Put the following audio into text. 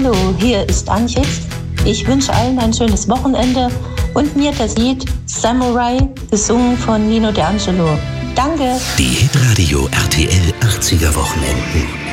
Hallo, hier ist Antje. Ich wünsche allen ein schönes Wochenende und mir das Lied Samurai, gesungen von Nino D'Angelo. Danke. Die Hitradio RTL 80er Wochenenden.